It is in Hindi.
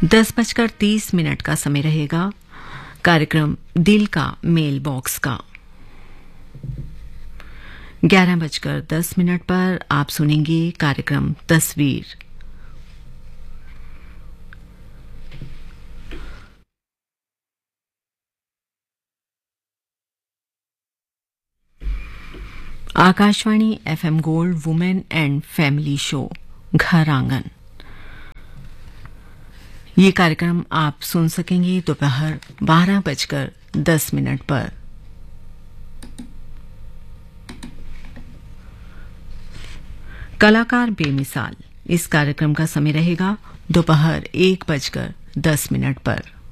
10:30 का समय रहेगा कार्यक्रम दिल का मेल बॉक्स का। 11:10 पर आप सुनेंगे कार्यक्रम तस्वीर। Akashvani FM gold women and family show घर आंगन। ये कार्यक्रम आप सुन सकेंगे दोपहर 12:10 पर। कलाकार बेमिसाल, इस कार्यक्रम का समय रहेगा दोपहर 1:10 पर।